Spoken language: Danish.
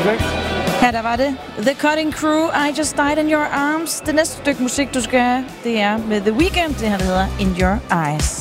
Perfekt. Ja, der var det. The Cutting Crew, I Just Died in Your Arms. Det næste stykke musik, du skal have, det er med The Weeknd. Det her, det hedder In Your Eyes.